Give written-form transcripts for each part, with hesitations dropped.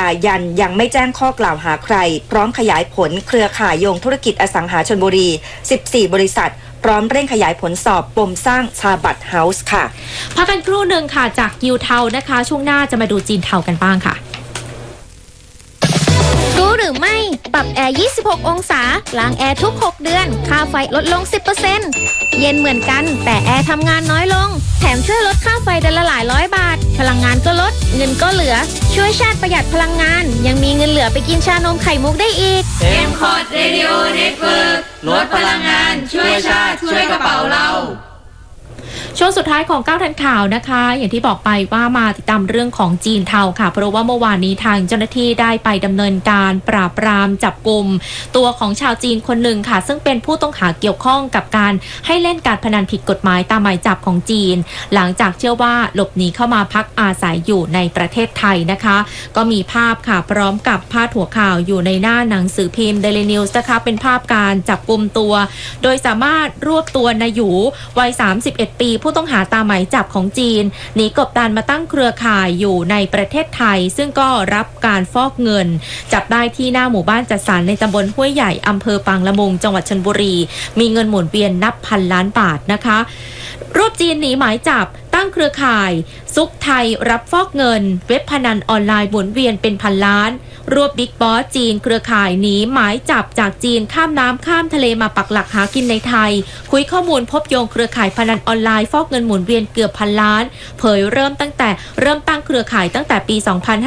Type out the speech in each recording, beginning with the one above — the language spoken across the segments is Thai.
ยันยังไม่แจ้งข้อกล่าวหาใครพร้อมขยายผลเครือข่ายโยงธุรกิจอสังหาชลบุรี14บริษัทพร้อมเร่งขยายผลสอบปมสร้างชาบัตเฮาส์ค่ะพักกันครู่หนึ่งค่ะจากยิวเทานะคะช่วงหน้าจะมาดูจีนเทากันบ้างค่ะรู้หรือไม่ปรับแอร์26องศาล้างแอร์ทุก6เดือนค่าไฟลดลง 10% เย็นเหมือนกันแต่แอร์ทำงานน้อยลงแถมช่วยลดค่าไฟเดือนละหลายร้อยบาทพลังงานก็ลดเงินก็เหลือช่วยชาติประหยัดพลังงานยังมีเงินเหลือไปกินชานมไข่มุกได้อีก M-Cod Radio Network ลดพลังงานช่วยชาติช่วยกระเป๋าเราช่วงสุดท้ายของ9ทันข่าวนะคะอย่างที่บอกไปว่ามาติดตามเรื่องของจีนเทาค่ะเพราะว่าเมื่อวานนี้ทางเจ้าหน้าที่ได้ไปดำเนินการปราบปรามจับกุมตัวของชาวจีนคนหนึ่งค่ะซึ่งเป็นผู้ต้องหาเกี่ยวข้องกับการให้เล่นการพนันผิดกฎหมายตามหมายจับของจีนหลังจากเชื่อว่าหลบหนีเข้ามาพักอาศัยอยู่ในประเทศไทยนะคะก็มีภาพค่ะพร้อมกับพาดหัวข่าวอยู่ในหน้าหนังสือพิมพ์ Daily News นะคะเป็นภาพการจับกุมตัวโดยสามารถรวบตัวนายหยูวัย31ปีผู้ต้องหาตามหมายจับของจีนหนีกบดานมาตั้งเครือข่ายอยู่ในประเทศไทยซึ่งก็รับการฟอกเงินจับได้ที่หน้าหมู่บ้านจัดสรรในตำบลห้วยใหญ่อำเภอปางละมุงจังหวัดชลบุรีมีเงินหมุนเวียนนับพันล้านบาทนะคะรูปจีนหนีหมายจับตั้งเครือข่ายซุกไทยรับฟอกเงินเว็บพนันออนไลน์หมุนเวียนเป็นพันล้านรวบบิ๊กบอสจีนเครือข่ายหนีหมายจับจากจีนข้ามน้ำข้ามทะเลมาปักหลักหากินในไทยคุยข้อมูลพบโยงเครือข่ายพนันออนไลน์ฟอกเงินหมุนเวียนเกือบพันล้านเผยเริ่มตั้งเครือข่ายตั้งแต่ปี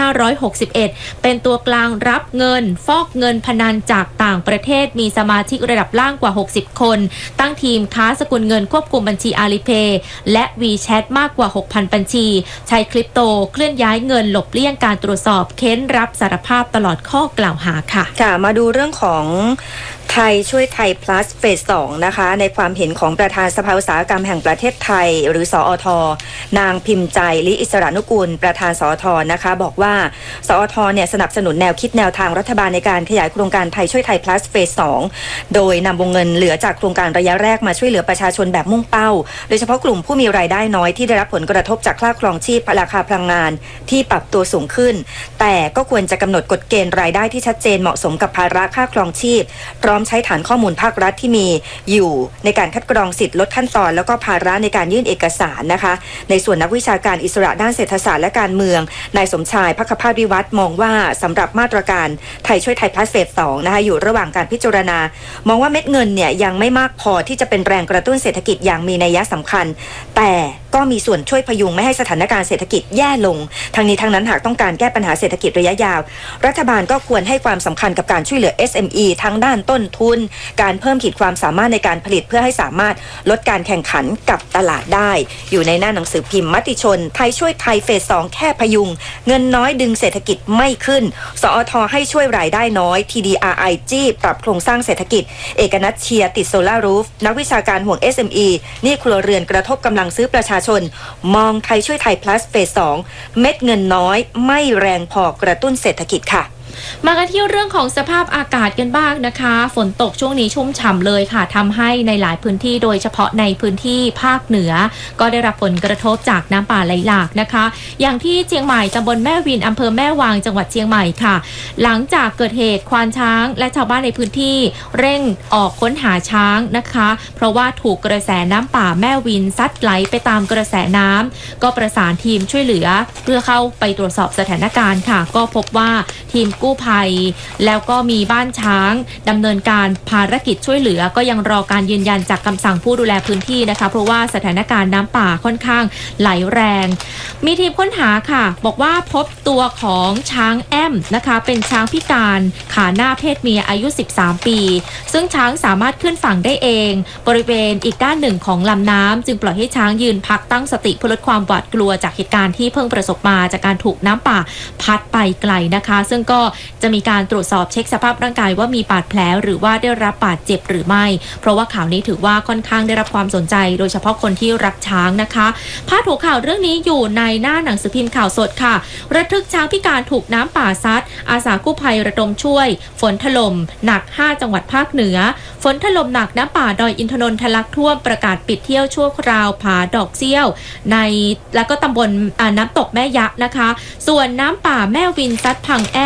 2561 เป็นตัวกลางรับเงินฟอกเงินพนันจากต่างประเทศมีสมาชิกระดับล่างกว่า60คนตั้งทีมค้าสกุลเงินควบคุมบัญชีอาลีเพย์และ WeChat มากกว่า 6,000 บัญชีใช้คริปโตเคลื่อนย้ายเงินหลบเลี่ยงการตรวจสอบเค้นรับสารภาพตลอดข้อกล่าวหาค่ะมาดูเรื่องของไทยช่วยไทย plus เฟส 2นะคะในความเห็นของประธานสภาอุตสาหกรรมแห่งประเทศไทยหรือสอทนางพิมพ์ใจลิอิสระนุกูลประธานสอทนะคะบอกว่าสอทเนี่ยสนับสนุนแนวคิดแนวทางรัฐบาลในการขยายโครงการไทยช่วยไทย plus เฟส 2โดยนำวงเงินเหลือจากโครงการระยะแรกมาช่วยเหลือประชาชนแบบมุ่งเป้าโดยเฉพาะกลุ่มผู้มีรายได้น้อยที่ได้รับผลกระทบจากค่าครองชีพราคาพลังงานที่ปรับตัวสูงขึ้นแต่ก็ควรจะกำหนดกฎเกณฑ์รายได้ที่ชัดเจนเหมาะสมกับภาระค่าครองชีพพร้อมใช้ฐานข้อมูลภาครัฐที่มีอยู่ในการคัดกรองสิทธิลดขั้นตอนแล้วก็ภาระในการยื่นเอกสารนะคะในส่วนนักวิชาการอิสระด้านเศรษฐศาสตร์และการเมืองนายสมชายภัคภาสวิวัฒน์มองว่าสำหรับมาตรการไทยช่วยไทย plus เฟส 2นะคะอยู่ระหว่างการพิจารณามองว่าเม็ดเงินเนี่ยยังไม่มากพอที่จะเป็นแรงกระตุ้นเศรษฐกิจอย่างมีนัยสำคัญแต่ก็มีส่วนช่วยพยุงไม่ให้สถานการณ์เศรษฐกิจแย่ลงทั้งนี้ทั้งนั้นหากต้องการแก้ปัญหาเศรษฐกิจระยะยาวรัฐบาลก็ควรให้ความสำคัญกับการช่วยเหลือ SME ทั้งด้านต้นทุนการเพิ่มขีดความสามารถในการผลิตเพื่อให้สามารถลดการแข่งขันกับตลาดได้อยู่ในหน้าหนังสือพิมพ์มติชนไทยช่วยไทยเฟส 2แค่พยุงเงินน้อยดึงเศรษฐกิจไม่ขึ้นสอทให้ช่วยรายได้น้อย TDRI จี้ปรับโครงสร้างเศรษฐกิจเอกนัทเชียร์ติดโซล่ารูฟนักวิชาการห่วง SME นี่ครัวเรือนกระทบกำลังซื้อประชาชนมองไทยช่วยไทย plus เฟส 2เม็ดเงินน้อยไม่แรงพอกระตุ้นเศรษฐกิจค่ะมากันที่เรื่องของสภาพอากาศกันบ้างนะคะฝนตกช่วงนี้ชุ่มฉ่ำเลยค่ะทำให้ในหลายพื้นที่โดยเฉพาะในพื้นที่ภาคเหนือก็ได้รับผลกระทบจากน้ำป่าไหลหลากนะคะอย่างที่เชียงใหม่ตำบลแม่วินอำเภอแม่วางจังหวัดเชียงใหม่ค่ะหลังจากเกิดเหตุควานช้างและชาวบ้านในพื้นที่เร่งออกค้นหาช้างนะคะเพราะว่าถูกกระแสน้ำป่าแม่วินซัดไหลไปตามกระแสน้ำก็ประสานทีมช่วยเหลือเพื่อเข้าไปตรวจสอบสถานการณ์ค่ะก็พบว่าทีมกู้ภัยแล้วก็มีบ้านช้างดำเนินการภารกิจช่วยเหลือก็ยังรอการยืนยันจากคำสั่งผู้ดูแลพื้นที่นะคะเพราะว่าสถานการณ์น้ำป่าค่อนข้างไหลแรงมีทีมค้นหาค่ะบอกว่าพบตัวของช้างแอมนะคะเป็นช้างพิการขาหน้าเพศเมียอายุ13ปีซึ่งช้างสามารถขึ้นฝั่งได้เองบริเวณอีกด้านหนึ่งของลำน้ำจึงปล่อยให้ช้างยืนพักตั้งสติเพื่อลดความหวาดกลัวจากเหตุการณ์ที่เพิ่งประสบมาจากการถูกน้ำป่าพัดไปไกลนะคะซึ่งก็จะมีการตรวจสอบเช็คสภาพร่างกายว่ามีบาดแผลหรือว่าได้รับบาดเจ็บหรือไม่เพราะว่าข่าวนี้ถือว่าค่อนข้างได้รับความสนใจโดยเฉพาะคนที่รักช้างนะคะพาดหัวข่าวเรื่องนี้อยู่ในหน้าหนังสือพิมพ์ข่าวสดค่ะระทึกช้างพิการถูกน้ำป่าซัดอาสากู้ภัยระดมช่วยฝนถล่มหนัก5จังหวัดภาคเหนือฝนถล่มหนักน้ำป่าดอยอินทนนท์ทะลักท่วมประกาศปิดเที่ยวชั่วคราวผาดอกเซี่ยวในแล้วก็ตำบลน้ำตกแม่ยะนะคะส่วนน้ำป่าแม่วินซัดพัง